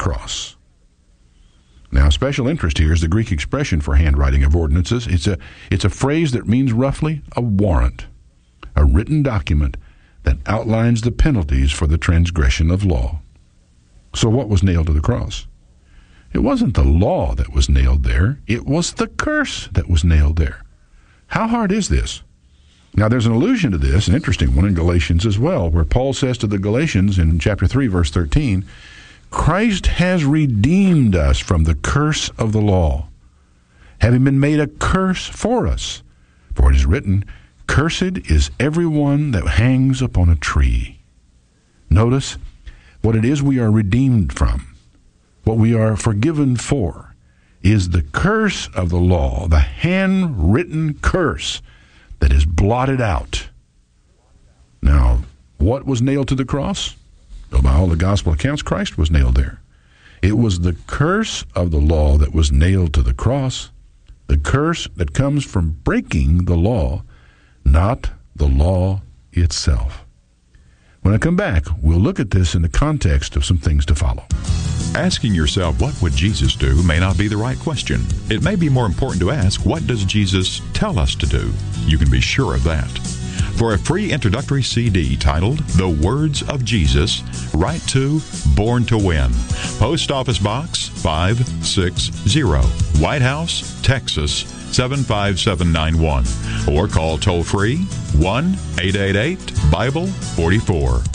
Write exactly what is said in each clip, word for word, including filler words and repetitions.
cross. Now, special interest here is the Greek expression for handwriting of ordinances. It's a, it's a phrase that means roughly a warrant, a written document that outlines the penalties for the transgression of law. So what was nailed to the cross? It wasn't the law that was nailed there. It was the curse that was nailed there. How hard is this? Now, there's an allusion to this, an interesting one in Galatians as well, where Paul says to the Galatians in chapter three, verse thirteen, Christ has redeemed us from the curse of the law, having been made a curse for us. For it is written, Cursed is everyone that hangs upon a tree. Notice what it is we are redeemed from, what we are forgiven for, is the curse of the law, the handwritten curse that is blotted out. Now, what was nailed to the cross? Well, by all the gospel accounts, Christ was nailed there. It was the curse of the law that was nailed to the cross, the curse that comes from breaking the law, not the law itself. When I come back, we'll look at this in the context of some things to follow. Asking yourself, what would Jesus do, may not be the right question. It may be more important to ask, what does Jesus tell us to do? You can be sure of that. For a free introductory C D titled The Words of Jesus, write to Born to Win, Post Office Box five six zero, White House, Texas seven five seven nine one, or call toll-free one eight eight eight Bible forty-four.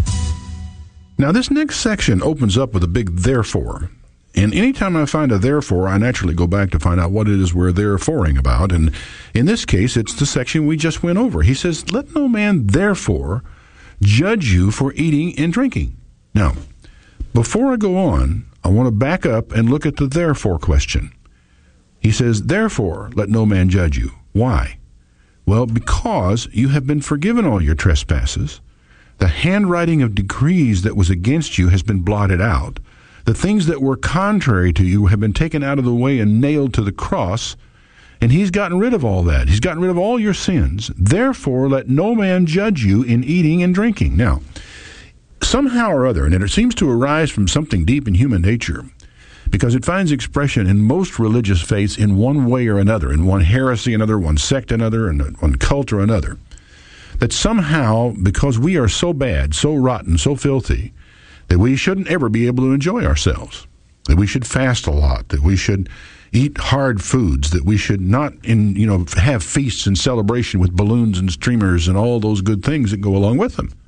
Now, this next section opens up with a big therefore. And anytime I find a therefore, I naturally go back to find out what it is we're thereforeing about. And in this case, it's the section we just went over. He says, let no man therefore judge you for eating and drinking. Now, before I go on, I want to back up and look at the therefore question. He says, therefore, let no man judge you. Why? Well, because you have been forgiven all your trespasses. The handwriting of decrees that was against you has been blotted out. The things that were contrary to you have been taken out of the way and nailed to the cross, and he's gotten rid of all that. He's gotten rid of all your sins. Therefore, let no man judge you in eating and drinking. Now, somehow or other, and it seems to arise from something deep in human nature, because it finds expression in most religious faiths in one way or another, in one heresy another, one sect another, and one cult or another, that somehow, because we are so bad, so rotten, so filthy, that we shouldn't ever be able to enjoy ourselves, that we should fast a lot, that we should eat hard foods, that we should not in you know have feasts and celebration with balloons and streamers and all those good things that go along with them.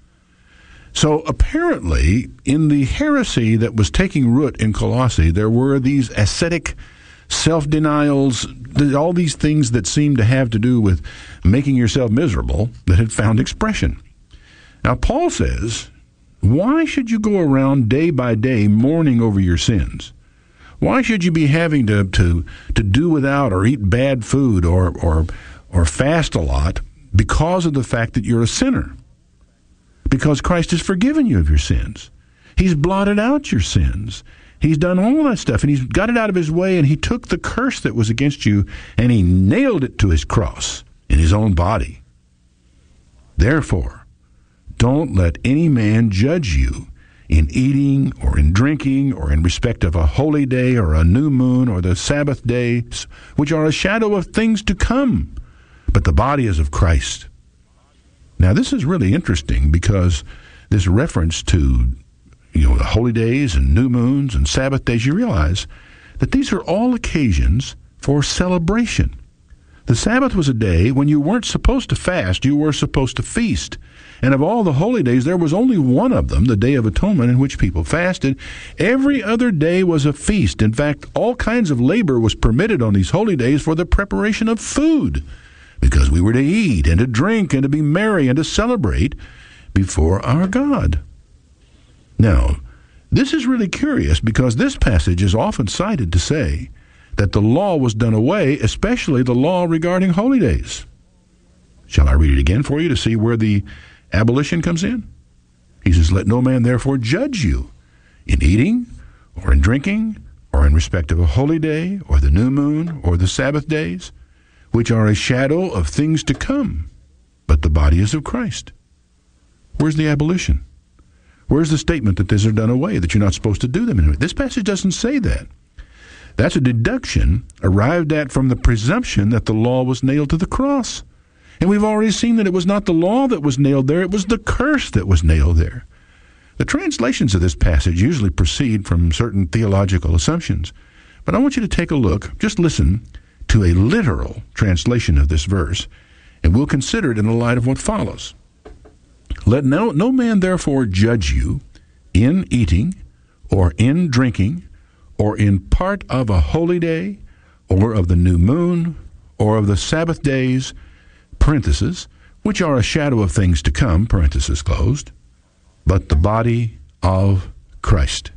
So apparently, in the heresy that was taking root in Colossae, there were these ascetic self-denials, all these things that seemed to have to do with making yourself miserable that had found expression. Now, Paul says, why should you go around day by day mourning over your sins? Why should you be having to, to, to do without or eat bad food or, or, or fast a lot because of the fact that you're a sinner? Because Christ has forgiven you of your sins. He's blotted out your sins. He's done all that stuff, and he's got it out of his way, and he took the curse that was against you, and he nailed it to his cross in his own body. Therefore, don't let any man judge you in eating or in drinking or in respect of a holy day or a new moon or the Sabbath days, which are a shadow of things to come, but the body is of Christ. Now, this is really interesting because this reference to, you know, the holy days and new moons and Sabbath days, you realize that these are all occasions for celebration. The Sabbath was a day when you weren't supposed to fast, you were supposed to feast. And of all the holy days, there was only one of them, the Day of Atonement, in which people fasted. Every other day was a feast. In fact, all kinds of labor was permitted on these holy days for the preparation of food, because we were to eat and to drink and to be merry and to celebrate before our God. Now, this is really curious because this passage is often cited to say that the law was done away, especially the law regarding holy days. Shall I read it again for you to see where the abolition comes in? He says, let no man therefore judge you in eating or in drinking or in respect of a holy day or the new moon or the Sabbath days, which are a shadow of things to come, but the body is of Christ. Where's the abolition? Where's the statement that these are done away, that you're not supposed to do them anyway? This passage doesn't say that. That's a deduction arrived at from the presumption that the law was nailed to the cross. And we've already seen that it was not the law that was nailed there, it was the curse that was nailed there. The translations of this passage usually proceed from certain theological assumptions. But I want you to take a look, just listen to a literal translation of this verse, and we'll consider it in the light of what follows. Let no, no man therefore judge you in eating, or in drinking, or in part of a holy day, or of the new moon, or of the Sabbath days, parenthesis, which are a shadow of things to come, parenthesis closed, but the body of Christ.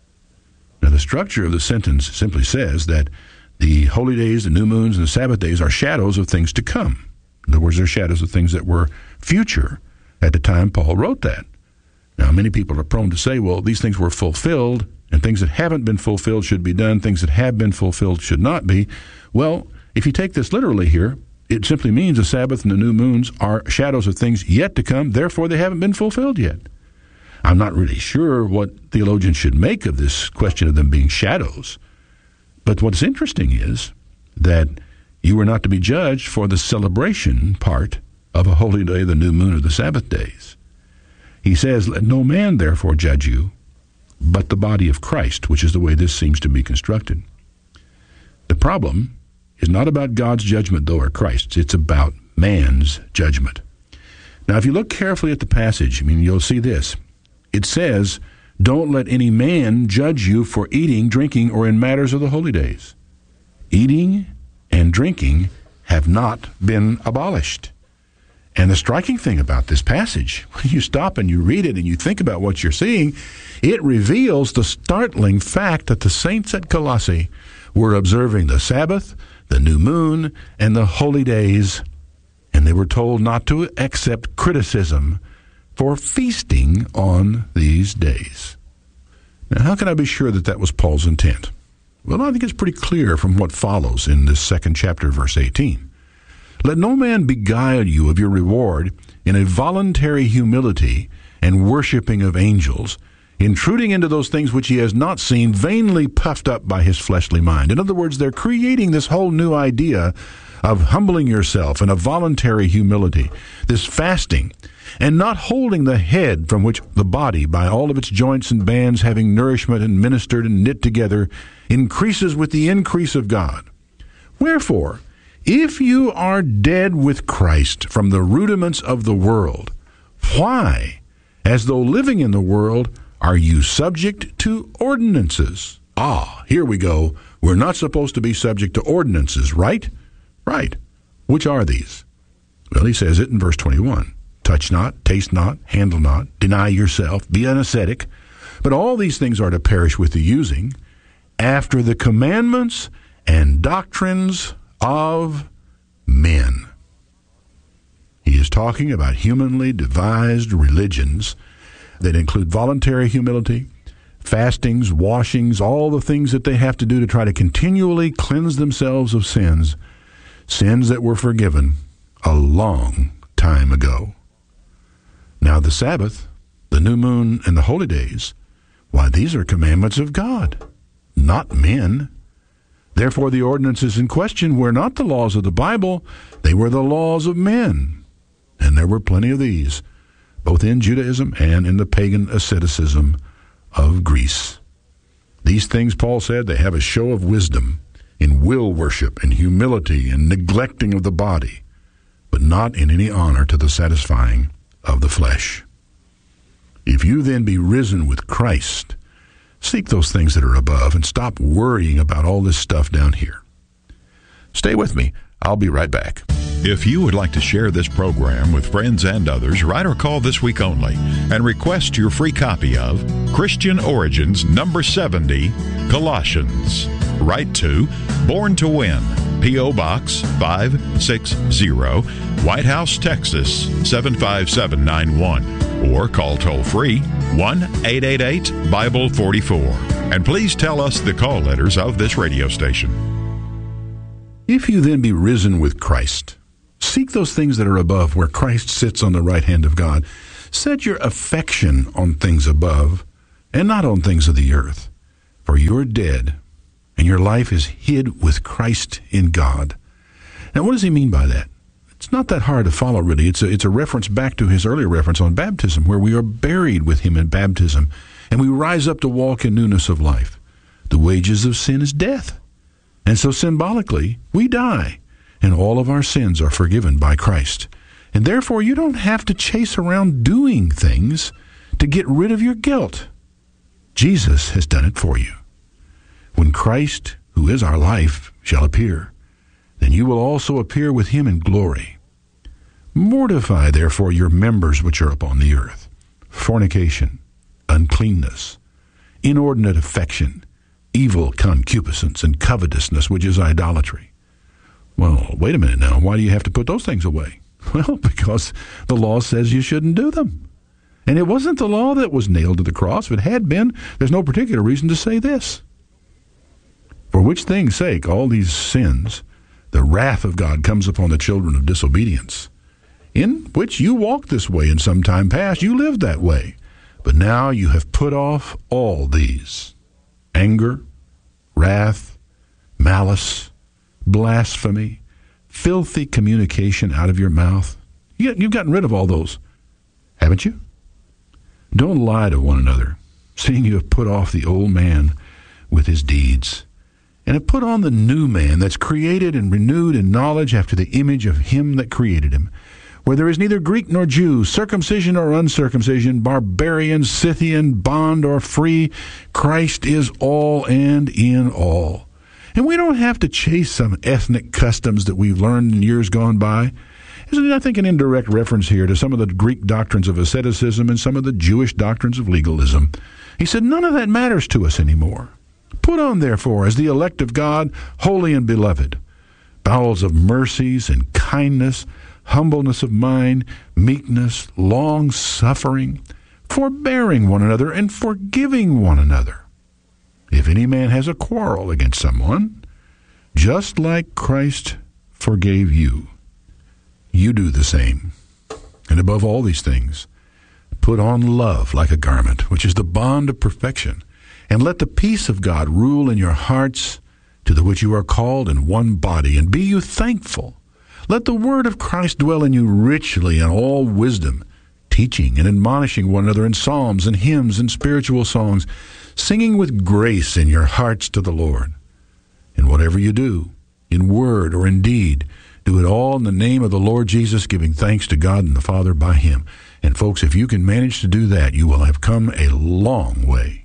Now, the structure of the sentence simply says that the holy days, the new moons, and the Sabbath days are shadows of things to come. In other words, they're shadows of things that were future at the time Paul wrote that. Now, many people are prone to say, well, these things were fulfilled, and things that haven't been fulfilled should be done, things that have been fulfilled should not be. Well, if you take this literally here, it simply means the Sabbath and the new moons are shadows of things yet to come, therefore they haven't been fulfilled yet. I'm not really sure what theologians should make of this question of them being shadows. But what's interesting is that you are not to be judged for the celebration part of a holy day, the new moon, or the Sabbath days. He says, let no man therefore judge you, but the body of Christ, which is the way this seems to be constructed. The problem is not about God's judgment, though, or Christ's. It's about man's judgment. Now, if you look carefully at the passage, I mean, you'll see this. It says, don't let any man judge you for eating, drinking, or in matters of the holy days. Eating and drinking have not been abolished. And the striking thing about this passage, when you stop and you read it and you think about what you're seeing, it reveals the startling fact that the saints at Colossae were observing the Sabbath, the new moon, and the holy days, and they were told not to accept criticism for feasting on these days. Now, how can I be sure that that was Paul's intent? Well, I think it's pretty clear from what follows in this second chapter, verse eighteen. Let no man beguile you of your reward in a voluntary humility and worshiping of angels, intruding into those things which he has not seen, vainly puffed up by his fleshly mind. In other words, they're creating this whole new idea of humbling yourself and a voluntary humility, this fasting, and not holding the head from which the body, by all of its joints and bands having nourishment and ministered and knit together, increases with the increase of God. Wherefore, if you are dead with Christ from the rudiments of the world, why, as though living in the world, are you subject to ordinances? Ah, here we go. We're not supposed to be subject to ordinances, right? Right. Which are these? Well, he says it in verse twenty-one. Touch not, taste not, handle not, deny yourself, be an ascetic. But all these things are to perish with the using, after the commandments and doctrines of men. He is talking about humanly devised religions that include voluntary humility, fastings, washings, all the things that they have to do to try to continually cleanse themselves of sins, sins that were forgiven a long time ago. Now the Sabbath, the new moon, and the holy days, why, these are commandments of God, not men. Therefore, the ordinances in question were not the laws of the Bible, they were the laws of men. And there were plenty of these, both in Judaism and in the pagan asceticism of Greece. These things, Paul said, they have a show of wisdom in will worship and humility and neglecting of the body, but not in any honor to the satisfying of the flesh. If you then be risen with Christ, seek those things that are above and stop worrying about all this stuff down here. Stay with me. I'll be right back. If you would like to share this program with friends and others, write or call this week only and request your free copy of Christian Origins number seventy, Colossians. Write to Born to Win, P O. Box five sixty, White House, Texas seven five seven nine one, or call toll-free one eight eight eight Bible forty-four. And please tell us the call letters of this radio station. If you then be risen with Christ, seek those things that are above, where Christ sits on the right hand of God. Set your affection on things above and not on things of the earth. For you are dead, and your life is hid with Christ in God. Now, what does he mean by that? It's not that hard to follow, really. It's a, it's a reference back to his earlier reference on baptism, where we are buried with him in baptism, and we rise up to walk in newness of life. The wages of sin is death. And so symbolically, we die, and all of our sins are forgiven by Christ. And therefore, you don't have to chase around doing things to get rid of your guilt. Jesus has done it for you. When Christ, who is our life, shall appear, then you will also appear with him in glory. Mortify, therefore, your members which are upon the earth: fornication, uncleanness, inordinate affection, evil concupiscence, and covetousness, which is idolatry. Well, wait a minute now. Why do you have to put those things away? Well, because the law says you shouldn't do them. And it wasn't the law that was nailed to the cross. If it had been, there's no particular reason to say this. For which thing's sake all these sins, the wrath of God comes upon the children of disobedience, in which you walked this way in some time past. You lived that way. But now you have put off all these: anger, wrath, malice, blasphemy, filthy communication out of your mouth. You, you've gotten rid of all those, haven't you? Don't lie to one another, seeing you have put off the old man with his deeds, and have put on the new man that's created and renewed in knowledge after the image of him that created him, where there is neither Greek nor Jew, circumcision or uncircumcision, barbarian, Scythian, bond or free. Christ is all and in all. And we don't have to chase some ethnic customs that we've learned in years gone by. Isn't it, I think, an indirect reference here to some of the Greek doctrines of asceticism and some of the Jewish doctrines of legalism? He said, none of that matters to us anymore. Put on, therefore, as the elect of God, holy and beloved, bowels of mercies and kindness, humbleness of mind, meekness, long-suffering, forbearing one another, and forgiving one another. If any man has a quarrel against someone, just like Christ forgave you, you do the same. And above all these things, put on love like a garment, which is the bond of perfection. And let the peace of God rule in your hearts, to the which you are called in one body, and be you thankful. Let the word of Christ dwell in you richly in all wisdom, teaching and admonishing one another in psalms and hymns and spiritual songs, singing with grace in your hearts to the Lord. And whatever you do, in word or in deed, do it all in the name of the Lord Jesus, giving thanks to God and the Father by him. And folks, if you can manage to do that, you will have come a long way.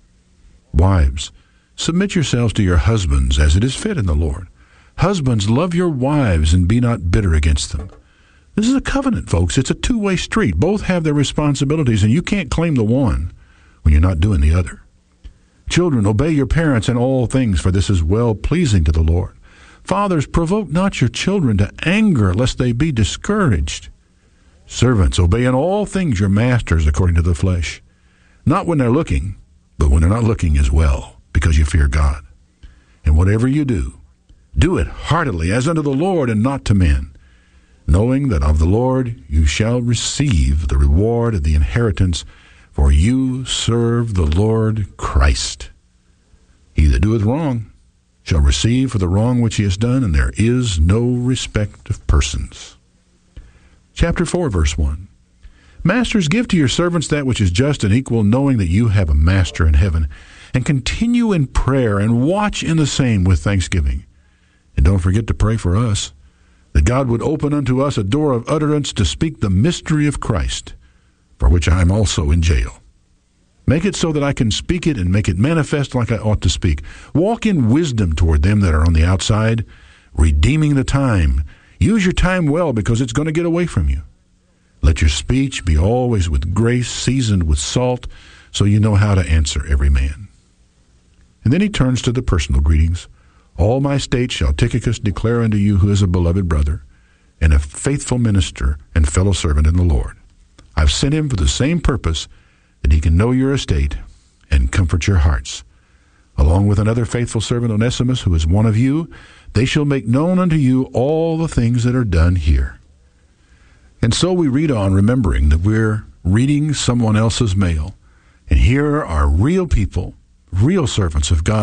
Wives, submit yourselves to your husbands as it is fit in the Lord. Husbands, love your wives and be not bitter against them. This is a covenant, folks. It's a two-way street. Both have their responsibilities, and you can't claim the one when you're not doing the other. Children, obey your parents in all things, for this is well-pleasing to the Lord. Fathers, provoke not your children to anger, lest they be discouraged. Servants, obey in all things your masters according to the flesh, not when they're looking, but when they're not looking as well, because you fear God. And whatever you do, do it heartily as unto the Lord and not to men, knowing that of the Lord you shall receive the reward of the inheritance, for you serve the Lord Christ. He that doeth wrong shall receive for the wrong which he has done, and there is no respect of persons. Chapter four, verse one. Masters, give to your servants that which is just and equal, knowing that you have a master in heaven, and continue in prayer and watch in the same with thanksgiving. And don't forget to pray for us, that God would open unto us a door of utterance to speak the mystery of Christ, for which I am also in jail. Make it so that I can speak it and make it manifest like I ought to speak. Walk in wisdom toward them that are on the outside, redeeming the time. Use your time well, because it's going to get away from you. Let your speech be always with grace, seasoned with salt, so you know how to answer every man. And then he turns to the personal greetings. All my state shall Tychicus declare unto you, who is a beloved brother, and a faithful minister and fellow servant in the Lord. I've sent him for the same purpose, that he can know your estate and comfort your hearts. Along with another faithful servant, Onesimus, who is one of you, they shall make known unto you all the things that are done here. And so we read on, remembering that we're reading someone else's mail. And here are real people, real servants of God